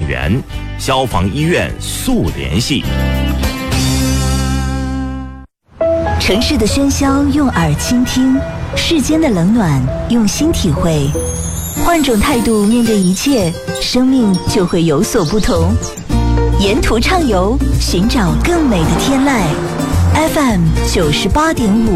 员，消防医院速联系。 城市的喧嚣用耳倾听，世间的冷暖用心体会。换种态度面对一切，生命就会有所不同。沿途畅游，寻找更美的天籁。FM 98.5